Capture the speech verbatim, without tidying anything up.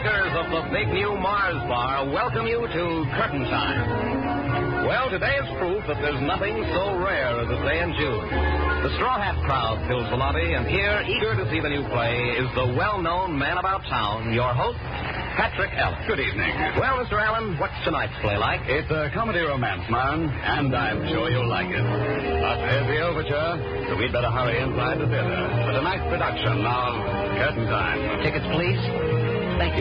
drinkers of the big new Mars Bar welcome you to Curtain Time. Well, today is proof that there's nothing so rare as a day in June. The Straw Hat crowd fills the lobby, and here, eager to see the new play, is the well-known man about town, your host, Patrick Allen. Good evening. Well, Mister Allen, what's tonight's play like? It's a comedy romance, man, and I'm sure you'll like it. But there's the overture, so we'd better hurry inside the theater for tonight's production of Curtain Time. Tickets, please.